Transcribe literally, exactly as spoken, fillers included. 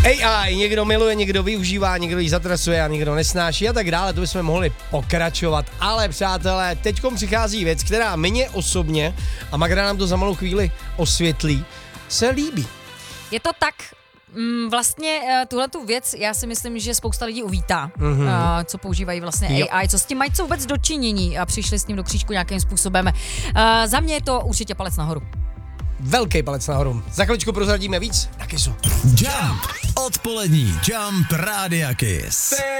A I někdo miluje, někdo využívá, někdo ji zatrasuje a někdo nesnáší a tak dále, to bychom mohli pokračovat. Ale přátelé, teďkom přichází věc, která mě osobně, a Magda nám to za malou chvíli osvětlí, se líbí. Je to tak, mm, vlastně tuhletu věc, já si myslím, že spousta lidí uvítá, mm-hmm. uh, co používají vlastně jo. A I, co s tím mají co vůbec dočinění a přišli s ním do křížku nějakým způsobem. Uh, za mě je to určitě palec nahoru. Velký palec nahoru. Za chviličku prozradíme víc na Kissu. Jump. Odpolední Jump Rádia Kiss.